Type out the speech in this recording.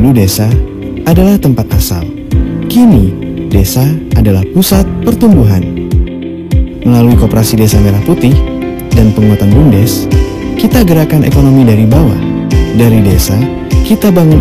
Dulu desa adalah tempat asal. Kini, desa adalah pusat pertumbuhan. Melalui Koperasi Desa Merah Putih dan penguatan BUMDes, kita gerakan ekonomi dari bawah. Dari desa, kita bangun